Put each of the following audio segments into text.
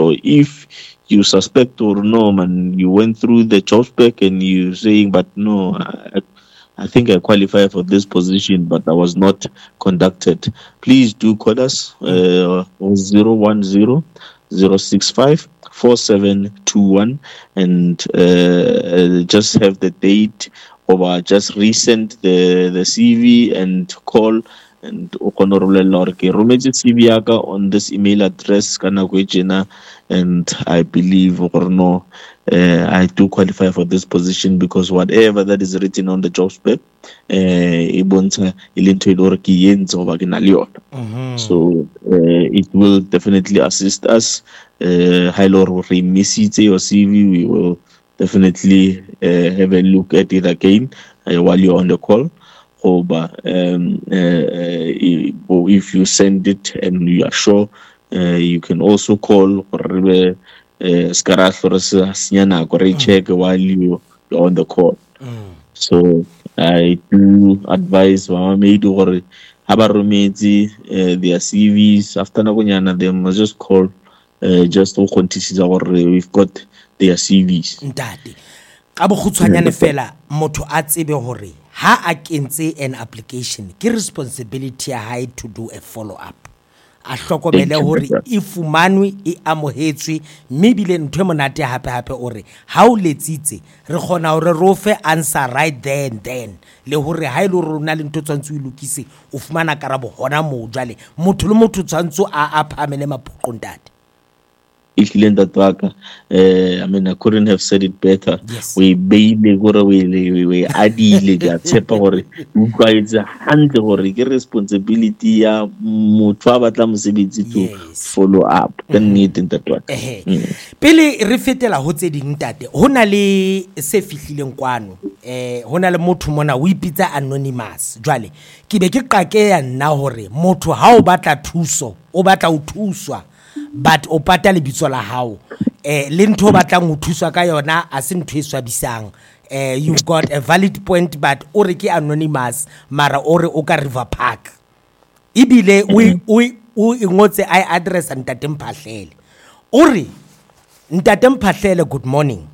So if you suspect or no, man, you went through the job spec and you saying, but no, I think I qualify for this position, but I was not conducted. Please do call us 010 065 4721 and just have the date, or just resend the CV and call, and o kgone go bolelela gore ke rometse CV yaka on this email address ka nako e tjena, and I believe or no, I do qualify for this position because whatever that is written on the job spec e bontsha e le ntho e le gore ke yentse goba ke na le yona. So it will definitely assist us. Ha ile gore re missitse your CV, we will definitely have a look at it again while you're on the call. If you send it and you are sure, you can also call check while you're on the call. So I do advise maybe or their CVs after nakonyana, they must just call just to continue or we've got their CVs. Ntate ka bogutshwanyane fela motho a tsebe hore ha a kentse an application ke responsibility ya hae to do a follow up, a hlokomele hore e fumanwe e amohetswe, mme bile ntwe monate hape hore ha o letsitse re khona hore re ofe answer right then le hore ha ile rona le ntwe tsantsi o lokise o fumana karabo hona mo jwale motho le motho tsantsi a phamele maphuqo ntate. I mean, I couldn't have said it better. Yes. We baile gore we adile ga tshepa gore utlwa itse hantle gore ke responsibility ya motho a batla mosebetsi to follow up. Then need ntatwa. Pele re fetela ho tse ding ntate, hona le se fihlileng kwano. Hona le motho mona o ipitsa anonymous. Jwale ke be ke qake ya nna hore motho ha o batla thuso, o batla o thuswa, but o pata le bitso la hao le ntho batlang o thuswa ka yona a se ntho e swabisang. You've got a valid point, but o re ke anonymous mara o re o ka River Park ibile o ingotse I address ntate Mphahlele o re ntate Mphahlele, good morning.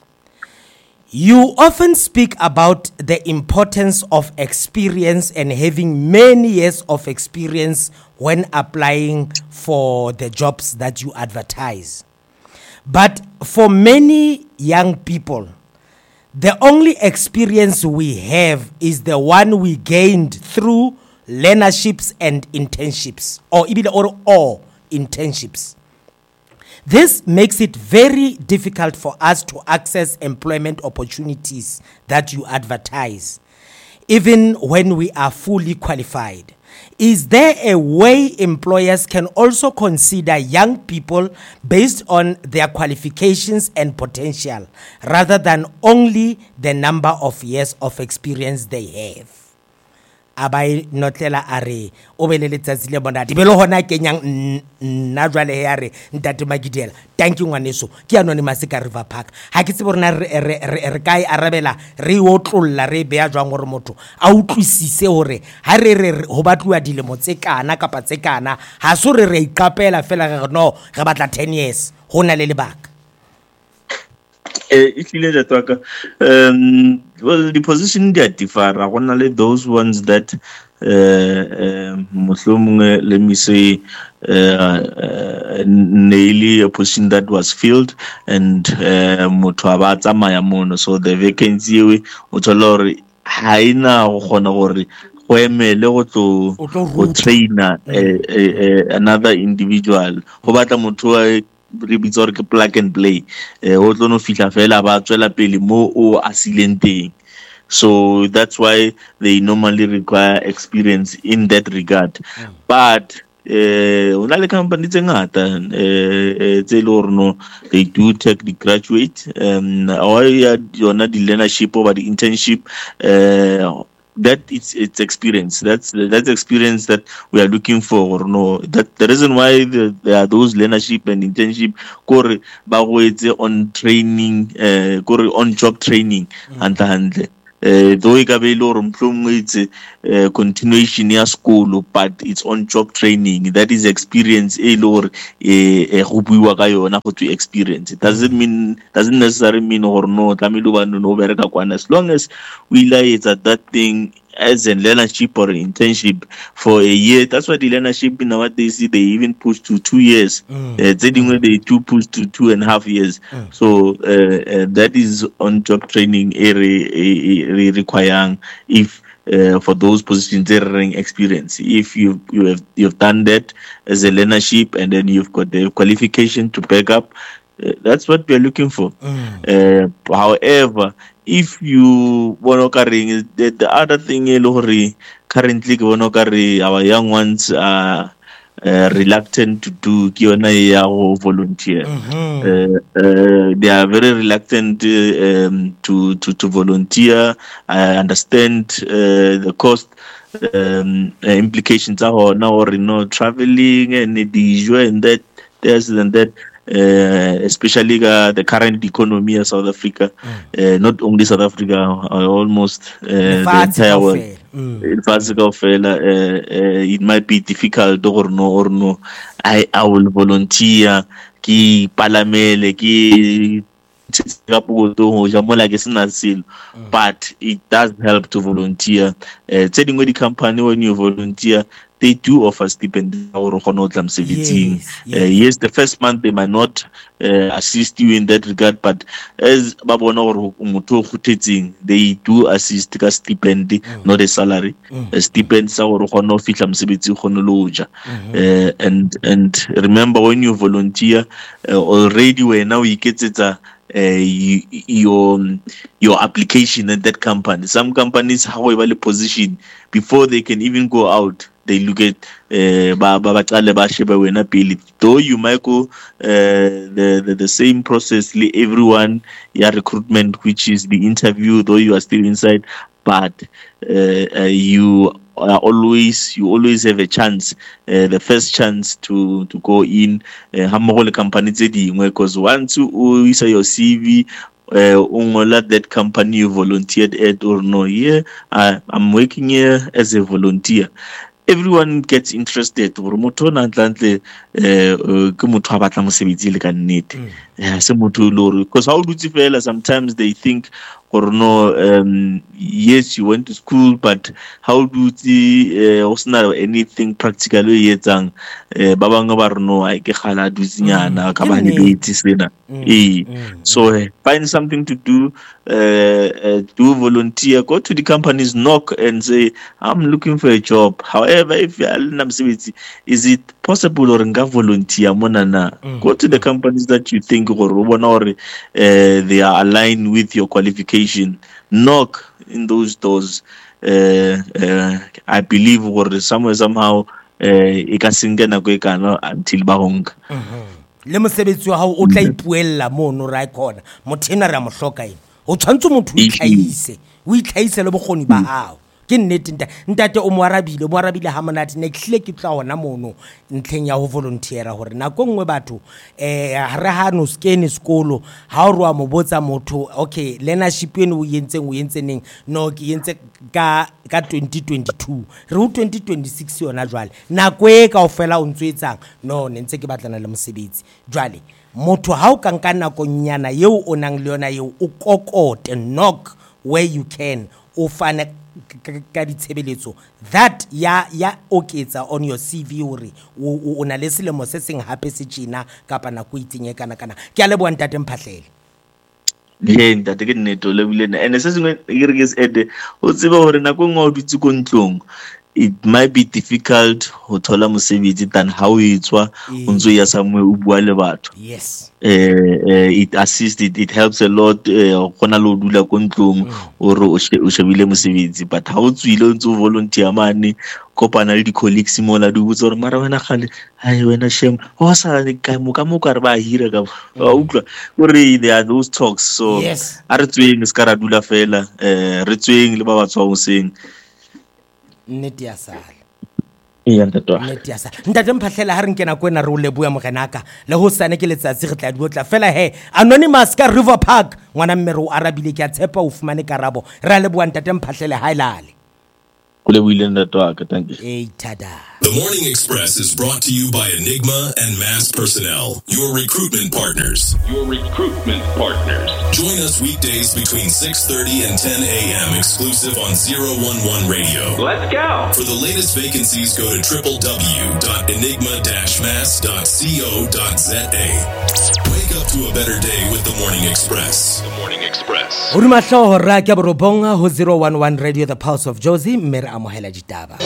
You often speak about the importance of experience and having many years of experience when applying for the jobs that you advertise. But for many young people, the only experience we have is the one we gained through learnerships and internships, or internships. This makes it very difficult for us to access employment opportunities that you advertise, even when we are fully qualified. Is there a way employers can also consider young people based on their qualifications and potential, rather than only the number of years of experience they have? Abai notlela are obelele tsatsi le bona dibelo hona kenyang nna jwale ya re ntate Magidela. Thank you ngwaneso ke anonymous ka River Park. Ha ke tsebo rena re kai arabela re o tlolla re bea jwang gore motho a utlwisise hore ha re ho batluwa dilemo tse kana kapa tse kana ha so re iqapela fela re no re batla 10 years hona le lebaka. Well, the position that differ. Those ones that let me say nearly a position that was filled and so the vacancy utolori haina gona gore go emele go train another individual go batla motho re bitsa ke plug and play o tlo no fitla fela ba tswela pele mo o asileng teng. So that's why they normally require experience in that regard. But una le company tse ngata tse lo no they do take the graduate or yona di learnership or the internship that it's experience. That's experience that we are looking for. Or no, that the reason why there are those learnership and internship kore ba go etse on training kore on job training and though e ka be ile hore it's continuation ya school, but it's on job training. That is experience e ile hore go buiwa ka yona go to experience. It doesn't necessarily mean hore no tlamehile ba no bereka kwana, as long as we it's at that thing as a learnership or an internship for a year. That's why the learnership nowadays they even push to 2 years. They do push to 2.5 years. So that is on job training area requiring if for those positions they're experience. If you've done that as a learnership and then you've got the qualification to back up, that's what we're looking for. However, if you the other thing currently our young ones are reluctant to do volunteer. They are very reluctant to volunteer. I understand the cost implications are now or traveling and the this and that. Especially the current economy of South Africa, not only South Africa, almost the entire world. It might be difficult or no. I will volunteer. Ki palamele ki but it does help to volunteer. Telling the company when you volunteer, they do offer stipend. Yes, the first month they might not assist you in that regard, but as they do assist a stipend, not a salary. A stipend and remember when you volunteer already when now you get it your application at that company. Some companies, however, the position before they can even go out, they look at though you might go the same process everyone recruitment, which is the interview, though you are still inside, but you always have a chance, the first chance to go in because once you say your CV that company you volunteered at or no, I'm working here as a volunteer, everyone gets interested. Because how do you feel? Sometimes they think or no, yes, you went to school, but how do you also anything practically yet? So find something to do, do volunteer, go to the companies, knock and say, I'm looking for a job. However, if you are is it possible or volunteer? Go to the companies that you think or they are aligned with your qualification. Knock in those doors. I believe or somehow until bahong. Le mosebetsi wa hao o tla ipuella mono ra ikona motho ena ra mo hloka ene o tshwantse motho o itlhaise le bokgoni ba hao ke nnete ntate o mo arabile ha monate ne hle ke tla hona mono ntlheng ya ho volunteera hore nako ngwe batho re ha no skene sekolo ha o rwa mo botsa motho okay learnership eno o yentseng no ke yentse ka 2022 re ho 2026 yona jwale nako e ka ofela o ntsoetsang no ne ntse ke batlana le mosebetsi jwale motho ha o ka nka nako nyana yeo o nang le yona yeo o kokote knock where you can o fana ka ditshebeletso that ya oketsa on your CV hore o na le selemo se seng hape se tjena kapa nako itsenye kana ke a leboa ntate Mphahlele ntate ke neto lebile and se sengwe ke re ke se ede o tseba hore nako ngwa o dutse ko ntlong it might be difficult ho thola mosebetsi than how etswa o ntso ya samwe o bua le batho. Yes. It assists, it helps a lot gona lo dula ko ntlong or o shebile mosebetsi, but how tswile o ntso volunteer mane kopana le di colleagues mo la di botsa gore mara wena khale ai wena shem o sa ka mo ka re ba hira ka utlwa gore there are those talks, so yes. A re tsweng se ka ra dula fela re tsweng le ba ba tswa o seng nnete ya sala nnete ya sa ntate Mphahlele ha re nke nako ena re o leboya morenaka le ho sane ke letsatsi re tla duotla fela he Anonymous ka River Park ngwana mme re o arabile ke a tshepa o fumane karabo re a leboa ntate Mphahlele ha ilale. Thank you. Hey, tada. The Morning Express is brought to you by Enigma and Mass Personnel, your recruitment partners. Join us weekdays between 6:30 and 10 a.m. exclusive on 011 Radio. Let's go. For the latest vacancies, go to www.enigma-mass.co.za. Wake up to a better day with The Morning Express. The Morning Express. O dimahlo ra ke borobonga ho 011 Radio, The Pulse of Jozi, mme re amohela ditaba.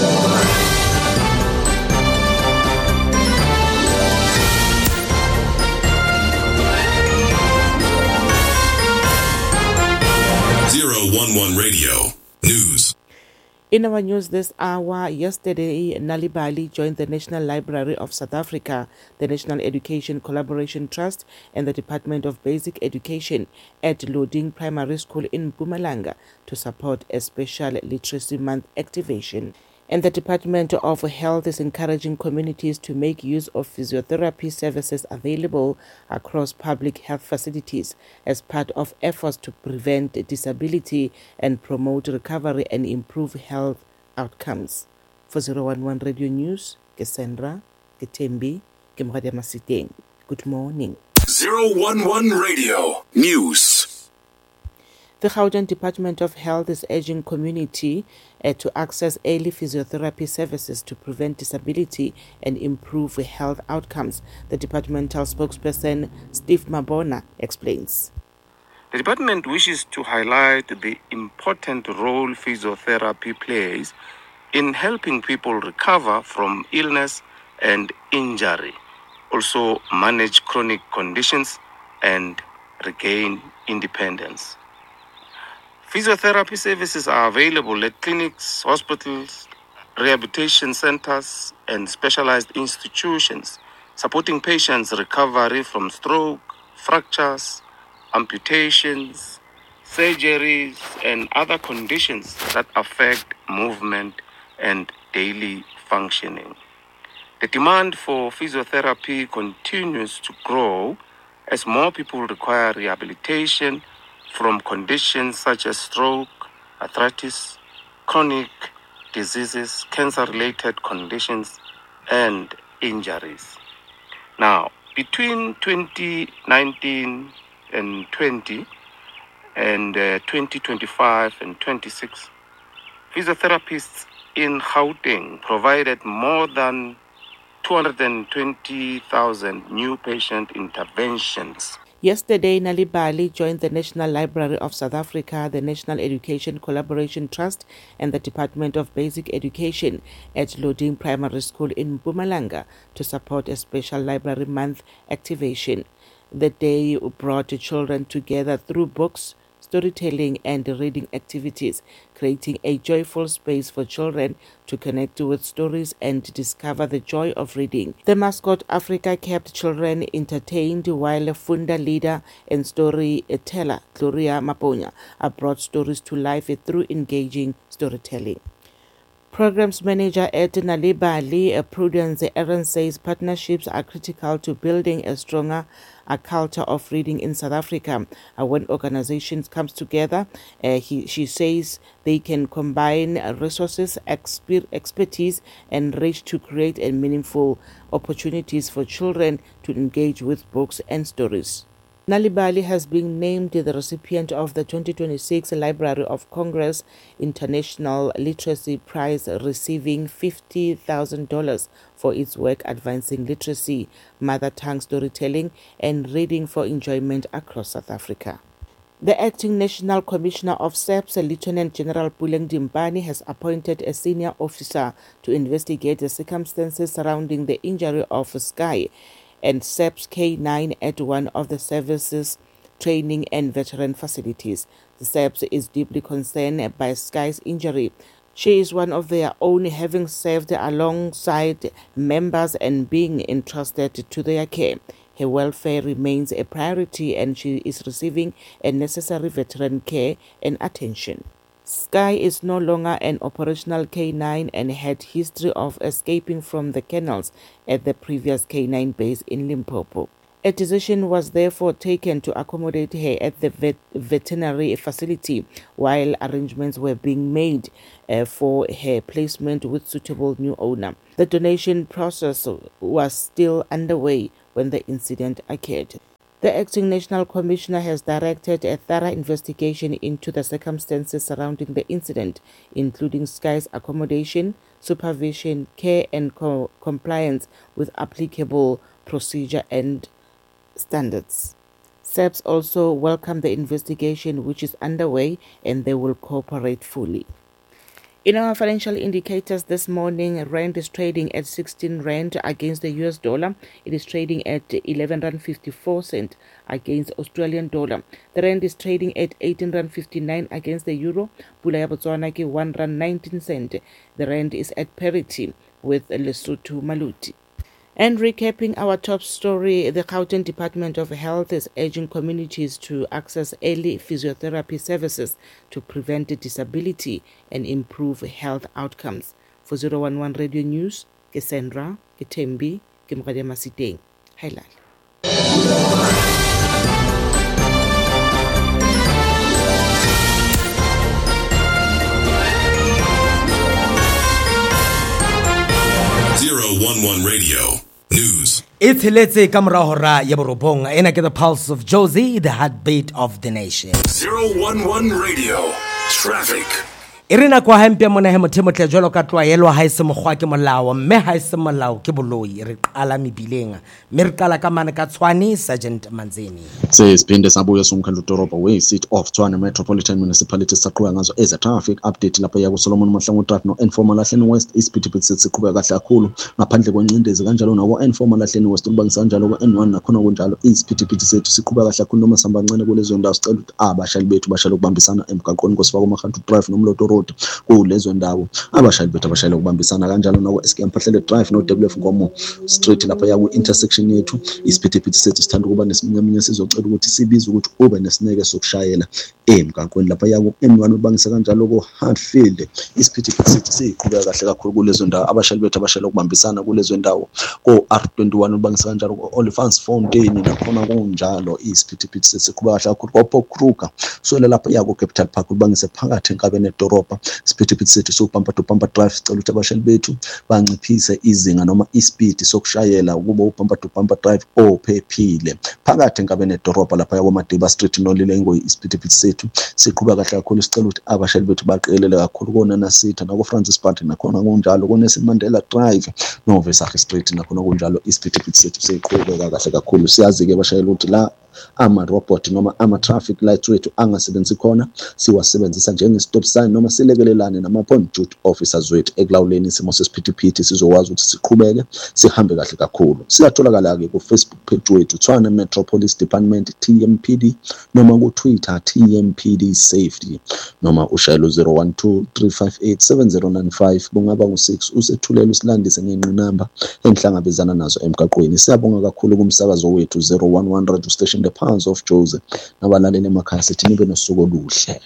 Radio News. In our news this hour, yesterday, Nalibali joined the National Library of South Africa, the National Education Collaboration Trust, and the Department of Basic Education at Loding Primary School in Mpumalanga to support a special Literacy Month activation. And the Department of Health is encouraging communities to make use of physiotherapy services available across public health facilities as part of efforts to prevent disability and promote recovery and improve health outcomes. For 011 Radio News, Cassandra, Ketembi, Kemrade Masiteng. Good morning. 011 Radio News. The Gauteng Department of Health is urging community to access early physiotherapy services to prevent disability and improve health outcomes. The departmental spokesperson, Steve Mabona, explains. The department wishes to highlight the important role physiotherapy plays in helping people recover from illness and injury, also manage chronic conditions and regain independence. Physiotherapy services are available at clinics, hospitals, rehabilitation centers, and specialized institutions, supporting patients' recovery from stroke, fractures, amputations, surgeries, and other conditions that affect movement and daily functioning. The demand for physiotherapy continues to grow as more people require rehabilitation from conditions such as stroke, arthritis, chronic diseases, cancer-related conditions, and injuries. Now, between 2019 and 20 and 2025 and 26, physiotherapists in Gauteng provided more than 220,000 new patient interventions. Yesterday, Nalibali joined the National Library of South Africa, the National Education Collaboration Trust, and the Department of Basic Education at Loding Primary School in Mpumalanga to support a special Library Month activation. The day brought children together through books, storytelling, and reading activities, creating a joyful space for children to connect with stories and discover the joy of reading. The mascot Africa kept children entertained while a Funda leader and storyteller Gloria Maponya brought stories to life through engaging storytelling. Programs Manager at Nalibali, Prudence Aaron, says partnerships are critical to building a stronger culture of reading in South Africa. When organizations come together, she says they can combine resources, expertise, and reach to create a meaningful opportunities for children to engage with books and stories. Nalibali has been named the recipient of the 2026 Library of Congress International Literacy Prize, receiving $50,000 for its work advancing literacy, mother tongue storytelling, and reading for enjoyment across South Africa. The acting National Commissioner of SAPS, Lieutenant General Puleng Dimpani, has appointed a senior officer to investigate the circumstances surrounding the injury of Sky and SAPS K9 at one of the services training and veteran facilities. The SAPS is deeply concerned by Sky's injury. She is one of their own, having served alongside members and being entrusted to their care. Her welfare remains a priority and she is receiving a necessary veteran care and attention. Sky is no longer an operational K9 and had history of escaping from the kennels at the previous K9 base in Limpopo. A decision was therefore taken to accommodate her at the veterinary facility while arrangements were being made for her placement with suitable new owner. The donation process was still underway when the incident occurred. The acting National Commissioner has directed a thorough investigation into the circumstances surrounding the incident, including Sky's accommodation, supervision, care and compliance with applicable procedure and standards. SAPS also welcomed the investigation which is underway and they will cooperate fully. In our financial indicators this morning, Rand is trading at 16 Rand against the US dollar. It is trading at 11 Rand 54 cent against Australian dollar. The Rand is trading at 18 Rand 59 against the euro. Pula ya Botswana ke 1 Rand 19 cent. The Rand is at parity with Lesotho Maluti. And recapping our top story, the Gauteng Department of Health is urging communities to access early physiotherapy services to prevent disability and improve health outcomes. For 011 Radio News, ke Sandra, ke Thembi, ke Mokgadi Masiteng. Hailala. Radio News. It's Hiletse Kamrahora Yaborobong, and the pulse of Josie, the heartbeat of the nation. 011 Radio Traffic. Irina kwa hempia mona he mothemotle jwalo ka tlwaelo ha ise mogwa ke molao mme ha ise molao ke boloi re qala mebileng mme re qala ka mane ka Tshwane Sergeant Manzeni siphinde sabuya somkhandlu Doroba we seat of Tshwane Metropolitan Municipality saqhubeka ngazo eza traffic update lapha ya ku Solomon Mahlangu Drive no N4 Malahleni West isiphithiphithi siqhubeka kahle kakhulu ngaphandle kwencindezi kanjalo nawo N4 Malahleni West ubangisa kanjalo ku N1 nakhona kunjalo isiphithiphithi sethu siqhubeka kahle kakhulu noma sihamba kancane kulezo ndawo sicela ukuthi abashayeli bethu bashayele ukubambisana emgaqweni kwesifaka uMahlangu Drive nomloto road kulezo ndawo abashayeli bethu abashayela ukubambisana kanjalo nawo SK Mphahlele Drive no WF Ngomo Street lapha ya ku intersection yethu isiphithiphithi sethu sithanda ukuba nesiminyaminya sizocela ukuthi sibize ukuthi ube nesineke sokushayela emgaqweni lapha ya ku N1 ubangisa kanjalo ku Hartfield isiphithiphithi sethu siqhubeka kahle kakhulu kulezo ndawo abashayeli bethu abashayela ukubambisana kulezo ndawo ku R21 ubangisa kanjalo ku Olifants Fountain nakhona kunjalo isiphithiphithi sethu siqhubeka kahle kakhulu ku Kruger so lapha ya ku Capital Park ubangise phakathi enkabeni eDoroba isiphithiphithi sethu sokupampa to pampa drive sicela ukuthi abashayeli bethu banciphise izinga noma ispeed sokushayela ukuba upampa to pampa drive ophephile phakathi enkabeni eDoroba lapha ya Madiba Street noLilengo isiphithiphithi sethu siqhubeka kahle kakhulu sicela ukuthi abashayeli bethu baqelele kakhulu kona nasitha na ku Francis Park nakhona kunjalo ku Nelson Mandela Drive no Vesache Street nakhona kunjalo isiphithiphithi sethu siqhubeka kahle kakhulu siyazi ke abashayeli ukuthi la ama-robot noma ama-traffic lights wethu angasebenzi khona siwasebenzisa njenge-stop sign noma silekelelane nama-point duty officers wethu ekulawuleni isimo sesiphithiphithi sizokwazi ukuthi siqhubeke sihambe kahle kakhulu siyatholakala-ke ku-Facebook page wethu Tshwane Metropolice Department TMPD noma ku-Twitter TMPD Safety noma ushayelo 012-358-7095 bungaba ngu-6 usethulele usilandise ngenqinamba enhlangabezana nazo emgaqweni siyabonga kakhulu kumsakazo wethu 011 radio station the Pulse of Joseph nabalaleli emakhaya sithi nibe nosuku oluhle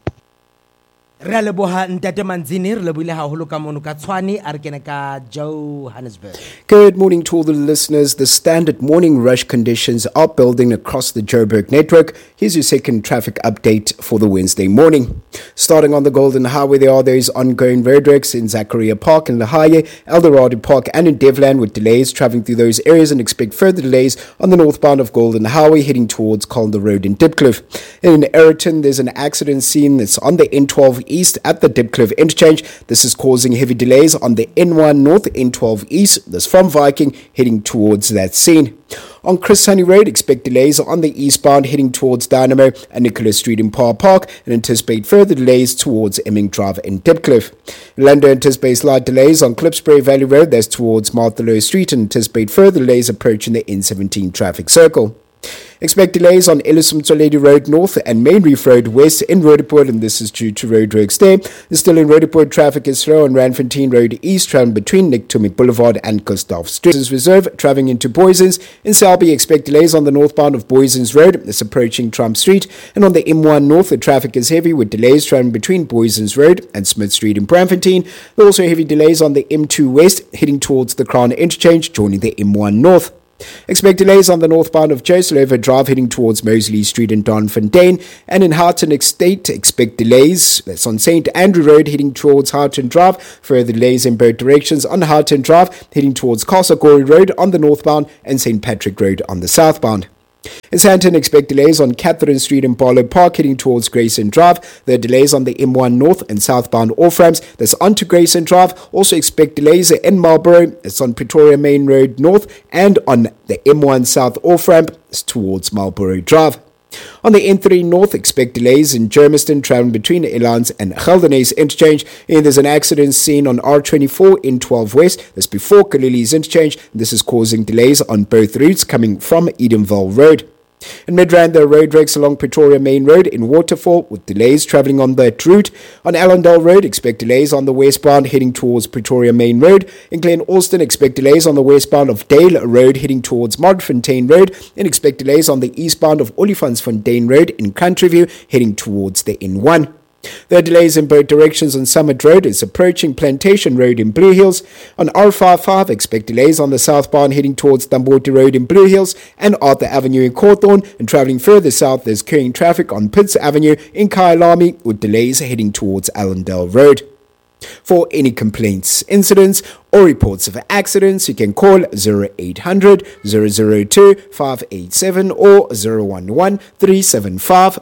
re leboha ntate Manzini re lebohile haholo ka mono ka Tshwane a re kene ka Johannesburg. Good morning to all the listeners. The standard morning rush conditions are building across the Joburg network. Here's your second traffic update for the Wednesday morning. Starting on the Golden Highway, there is ongoing roadworks in Zachariah Park and Lahaye, Eldorado Park and in Devland with delays traveling through those areas, and expect further delays on the northbound of Golden Highway heading towards Calder Road in Dipcliff. In Ayrton, there's an accident scene that's on the N12 East at the Dipcliff interchange. This is causing heavy delays on the N1 North, N12 East. This from Viking heading towards that scene. On Chris Sunny Road, expect delays on the eastbound heading towards Dynamo and Nicholas Street in Parr Park, and anticipate further delays towards Emming Drive in Dipcliff. London anticipates slight delays on Klipsbury Valley Road, that's towards Martha Street, and anticipate further delays approaching the N17 traffic circle. Expect delays on Ellisum-Toledi Road North and Main Reef Road West in Roodepoort, and this is due to roadworks there. Still in Roodepoort, traffic is slow on Randfontein Road East, traveling between Nick Tumi Boulevard and Gustav Street. Reserve, traveling into Boysens. In Selby, expect delays on the northbound of Boysens Road. It's approaching Trump Street. And on the M1 North, the traffic is heavy with delays traveling between Boysens Road and Smith Street in Braamfontein. There are also heavy delays on the M2 West, heading towards the Crown Interchange, joining the M1 North. Expect delays on the northbound of Joselover Drive heading towards Mosley Street in Donfontein, and in Houghton Estate expect delays. That's on St. Andrew Road heading towards Houghton Drive. Further delays in both directions on Houghton Drive heading towards Casagori Road on the northbound and St. Patrick Road on the southbound. In Sandton, expect delays on Catherine Street in Barlow Park heading towards Grayson Drive. There are delays on the M1 North and southbound off-ramps. That's onto Grayson Drive. Also expect delays in Marlborough. It's on Pretoria Main Road North and on the M1 South off-ramp towards Marlborough Drive. On the N3 North, expect delays in Germiston traveling between Elands and Geldenhuys Interchange. And there's an accident seen on R24 in 12 West. That's before Kalili's Interchange. This is causing delays on both routes coming from Edenville Road. In Midrand, there are roadworks along Pretoria Main Road in Waterfall with delays travelling on that route. On Allendale Road, expect delays on the westbound heading towards Pretoria Main Road. In Glen Austin, expect delays on the westbound of Dale Road heading towards Modfontein Road. And expect delays on the eastbound of Olifantsfontein Road in Countryview heading towards the N1. There are delays in both directions on Summit Road. It's approaching Plantation Road in Blue Hills. On R55, expect delays on the southbound heading towards Tamboti Road in Blue Hills and Arthur Avenue in Cawthorne. And travelling further south, there's carrying traffic on Pitts Avenue in Kyalami with delays heading towards Allendale Road. For any complaints, incidents, or reports of accidents, you can call 0800 002 587 or 011 375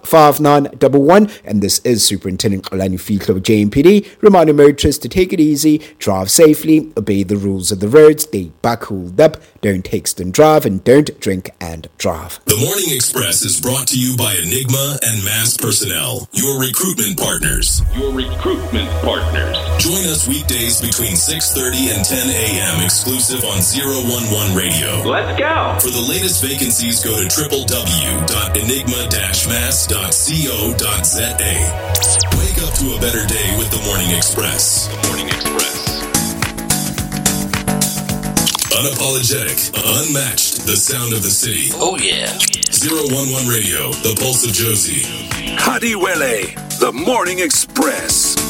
5911. And this is Superintendent Xolani Fihlo, JMPD, reminding motorists to take it easy, drive safely, obey the rules of the road, stay buckled up, don't text and drive, and don't drink and drive. The Morning Express is brought to you by Enigma and Mass Personnel, your recruitment partners. Join us weekdays between 6:30 and 10 a.m. exclusive on 011 Radio. Let's go! For the latest vacancies, go to www.enigma-mass.co.za. Wake up to a better day with the Morning Express. Unapologetic, unmatched, the sound of the city. Oh yeah. 011 Radio, the pulse of Josie. Hadiwele, the Morning Express.